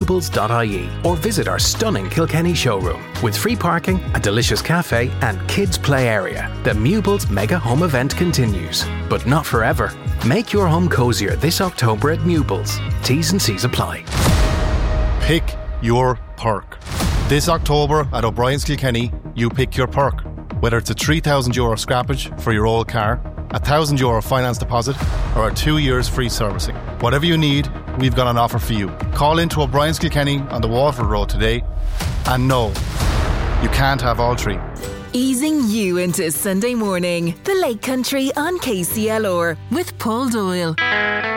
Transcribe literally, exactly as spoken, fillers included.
mewbles dot I E or visit our stunning Kilkenny showroom with free parking, a delicious cafe and kids play area. The Mewbles Mega Home Event continues, but not forever. Make your home cozier this October at Mewbles. T's and C's apply. Pick your perk. This October at O'Brien's Kilkenny, you pick your perk. Whether it's a three thousand euro scrappage for your old car, a one thousand euro finance deposit, or a two years free servicing. Whatever you need, we've got an offer for you. Call into O'Brien's Kilkenny on the Waterford Road today. And no, you can't have all three. Easing you into Sunday morning. The Lake Country on K C L R with Paul Doyle.